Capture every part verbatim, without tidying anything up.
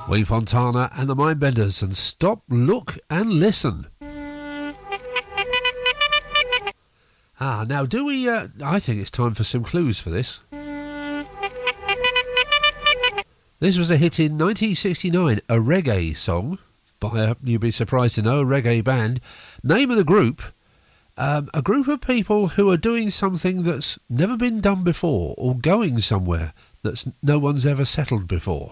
Wee Fontana and the Mindbenders, and Stop, Look and Listen. Ah, now do we, uh, I think it's time for some clues for this. This was a hit in nineteen sixty-nine, a reggae song by, a, you'd be surprised to know, a reggae band. Name of the group, um, a group of people who are doing something that's never been done before, or going somewhere that's no one's ever settled before.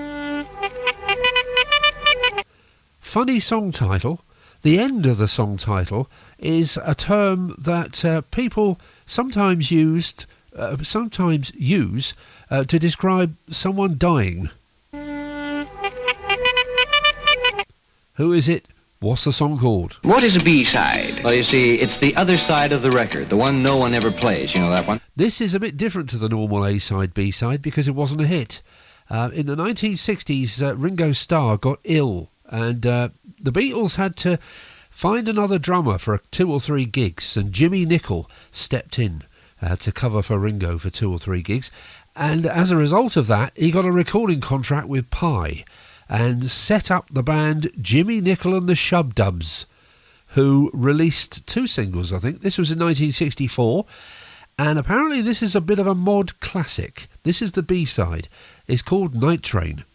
Funny song title. The end of the song title is a term that uh, people sometimes used, uh, sometimes use uh, to describe someone dying. Who is it? What's the song called? What is a B-side? Well, you see, it's the other side of the record, the one no one ever plays. You know that one? This is a bit different to the normal A-side, B-side, because it wasn't a hit. Uh, in the nineteen sixties, uh, Ringo Starr got ill, and uh, the Beatles had to find another drummer for two or three gigs, and Jimmy Nicol stepped in uh, to cover for Ringo for two or three gigs. And as a result of that, he got a recording contract with Pye and set up the band Jimmy Nicol and the Shub Dubs, who released two singles, I think. This was in nineteen sixty-four, and apparently this is a bit of a mod classic. This is the B-side. It's called Night Train.